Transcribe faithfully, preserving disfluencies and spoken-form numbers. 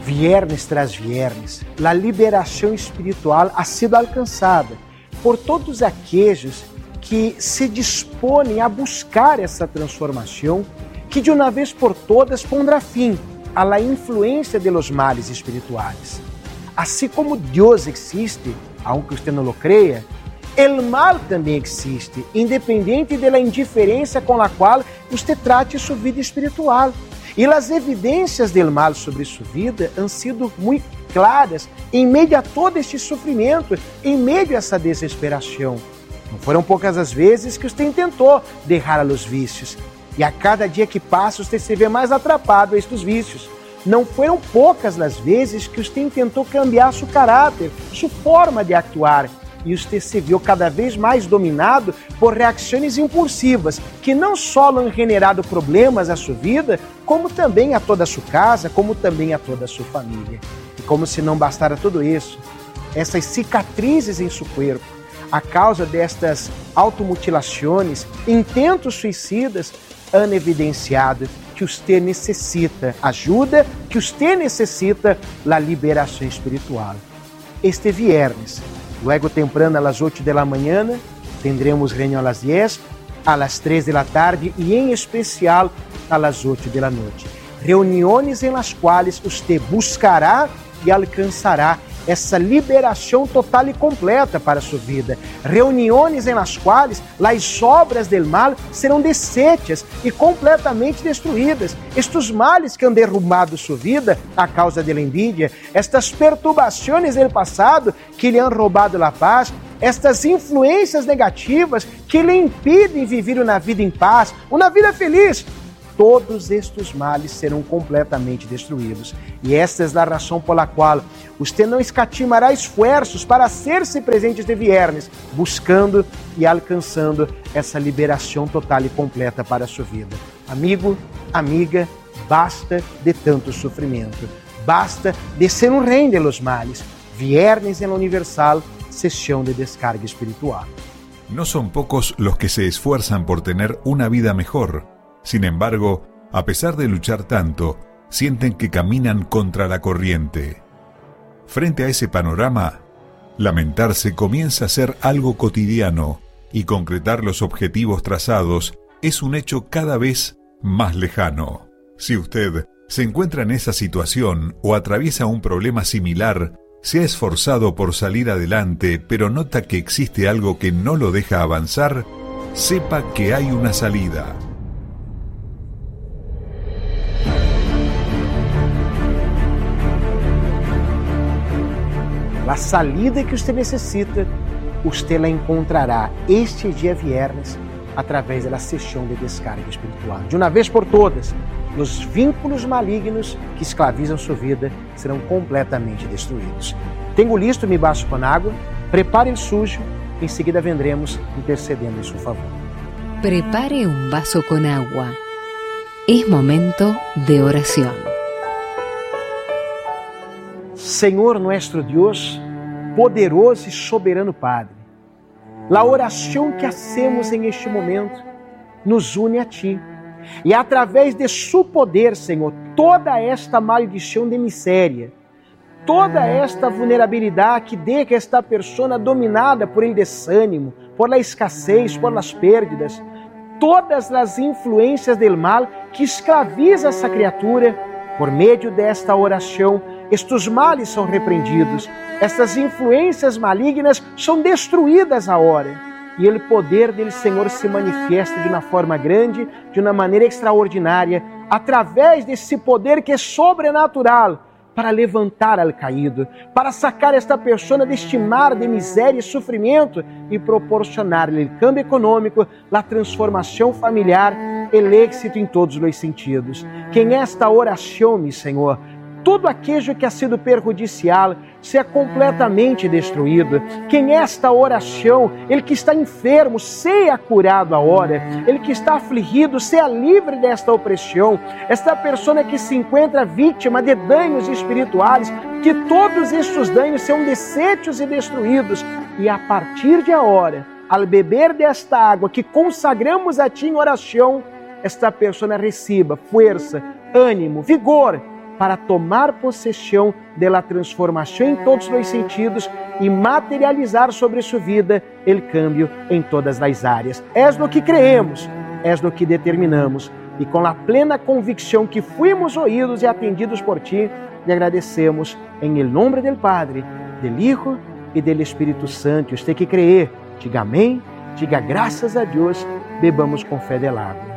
Viernes tras viernes, a liberação espiritual ha sido alcançada por todos aqueles que se dispõem a buscar essa transformação que de uma vez por todas pondrá fim à la influência de los males espirituais. Assim como Deus existe, aunque usted não lo creia, el mal também existe, independente da indiferença com a qual você trate sua vida espiritual. E as evidências del mal sobre sua vida han sido muito claras em meio a todo este sofrimento, em meio a essa desesperação. Não foram poucas as vezes que você tentou deixar os vícios, e a cada dia que passa você se vê mais atrapado a estes vícios. Não foram poucas as vezes que você tentou cambiar seu caráter, sua forma de actuar, e você se viu cada vez mais dominado por reações impulsivas, que não só han generado problemas à sua vida, como também a toda a sua casa, como também a toda a sua família. E como se não bastara tudo isso, essas cicatrizes em seu corpo, a causa destas automutilações, intentos suicidas, han evidenciado que você necessita ajuda, que você necessita a liberação espiritual. Este viernes, luego temprano a las ocho de la mañana, tendremos reunião a las diez, a las tres de la tarde e em especial a las ocho de la noche. Reuniões em las quais você buscará e alcançará essa liberação total e completa para a sua vida. Reuniões em las quais as obras del mal serão deshechas e completamente destruídas. Estes males que han derrubado sua vida a causa da envidia, estas perturbações del passado que lhe han roubado a paz, estas influências negativas que lhe impedem viver uma vida em paz, uma vida feliz, todos estes males serão completamente destruídos. E esta é a razão pela qual você não escatimará esforços para ser-se presente este viernes, buscando e alcançando essa liberação total e completa para a sua vida. Amigo, amiga, basta de tanto sofrimento, basta de ser um rei de los males. Viernes en la Universal, sesión de descarga espiritual. No son pocos los que se esfuerzan por tener una vida mejor. Sin embargo, a pesar de luchar tanto, sienten que caminan contra la corriente. Frente a ese panorama, lamentarse comienza a ser algo cotidiano y concretar los objetivos trazados es un hecho cada vez más lejano. Si usted se encuentra en esa situación o atraviesa un problema similar, se ha esforzado por salir adelante, pero nota que existe algo que no lo deja avanzar, sepa que hay una salida. A salida que você necessita, você la encontrará este dia viernes através da sessão de descarga espiritual. De uma vez por todas, os vínculos malignos que escravizam sua vida serão completamente destruídos. Tenho listo mi vaso com água, prepare o sujo, em seguida vendremos intercedendo em seu favor. Prepare um vaso com água. Es momento de oração. Senhor nuestro Deus, poderoso e soberano Padre, a oração que hacemos em este momento nos une a Ti. E através de Su poder, Senhor, toda esta maldição de miséria, toda esta vulnerabilidade que deixa esta pessoa dominada por el desânimo, por la escassez, por las pérdidas, todas as influências del mal que escraviza essa criatura, por meio desta oração, estes males são repreendidos, estas influências malignas são destruídas agora. E o poder do Senhor se manifesta de uma forma grande, de uma maneira extraordinária, através desse poder que é sobrenatural, para levantar al caído, para sacar esta pessoa deste mar de miséria e sofrimento e proporcionar-lhe o câmbio econômico, a transformação familiar, o êxito em todos os sentidos. Que em esta oração, meu Senhor, tudo aquilo que ha sido perjudicial seja completamente destruído. Que em esta oração, ele que está enfermo seja curado agora. Ele que está afligido seja livre desta opressão. Esta pessoa que se encontra vítima de danos espirituais, que todos estes danos sejam deshechos e destruídos. E a partir de agora, ao beber desta água que consagramos a Ti em oração, esta pessoa receba força, ânimo, vigor, para tomar possessão da transformação em todos os sentidos e materializar sobre sua vida o cambio em todas as áreas. És no que creemos, és no que determinamos, e com a plena convicção que fuimos ouídos e atendidos por Ti, lhe agradecemos em el nome do Padre, do Hijo e do Espírito Santo. Usted que crê, diga amém, diga graças a Deus, bebamos com fé del agua.